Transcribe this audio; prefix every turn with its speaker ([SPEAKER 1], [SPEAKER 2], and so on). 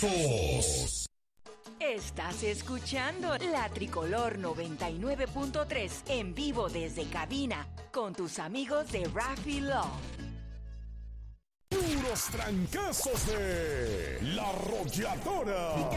[SPEAKER 1] trancazos.
[SPEAKER 2] Estás escuchando La Tricolor 99.3 en vivo desde cabina con tus amigos de Raffy Love.
[SPEAKER 1] Puros trancazos de La Arrolladora.